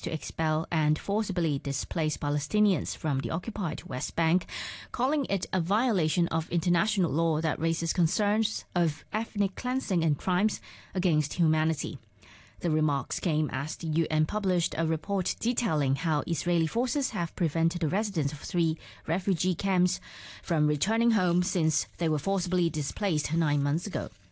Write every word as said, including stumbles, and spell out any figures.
to expel and forcibly displace Palestinians from the occupied West Bank, calling it a violation of international law that raises concerns of ethnic cleansing and crimes against humanity. The remarks came as the U N published a report detailing how Israeli forces have prevented the residents of three refugee camps from returning home since they were forcibly displaced nine months ago.